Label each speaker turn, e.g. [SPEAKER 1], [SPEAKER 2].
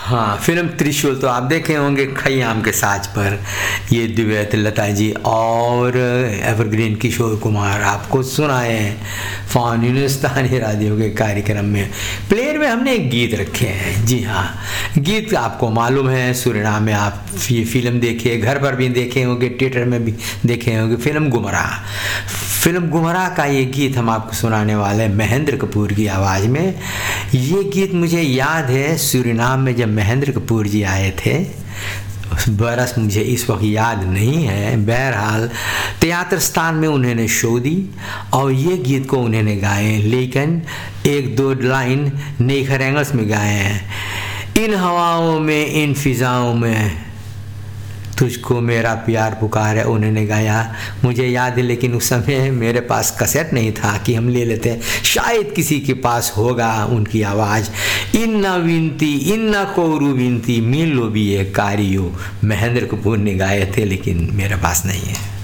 [SPEAKER 1] हाँ, फिल्म त्रिशूल तो आप देखे होंगे, खयाम के साज पर ये दुएट लता जी और एवरग्रीन किशोर कुमार आपको सुनाए हैं फ़ॉन हिंदुस्तानी रेडियो के कार्यक्रम में। प्लेयर में हमने एक गीत रखे हैं। जी हाँ, गीत आपको मालूम है, सूरीनाम में आप ये फिल्म देखिए, घर पर भी देखे होंगे, थिएटर में भी देखे होंगे, फिल्म गुमराह का ये गीत हम आपको सुनाने वाले हैं महेंद्र कपूर की आवाज़ में। ये गीत मुझे याद है सूरीनाम में जब महेंद्र कपूर जी आए थे, बरस मुझे इस वक्त याद नहीं है, बहरहाल थिएटर स्थान में उन्होंने शो दी और ये गीत को उन्होंने गाए, लेकिन एक दो लाइन नेखर एंगल्स में गाए हैं। इन हवाओं में, इन फिजाओं में तुझको मेरा प्यार पुकार है, उन्होंने गाया, मुझे याद है। लेकिन उस समय मेरे पास कैसेट नहीं था कि हम ले लेते, शायद किसी के पास होगा उनकी आवाज़। इन्ना विनती इन्ना कोरू विनती मिलो भी ये कारियो, महेंद्र कपूर ने गाए थे, लेकिन मेरे पास नहीं है।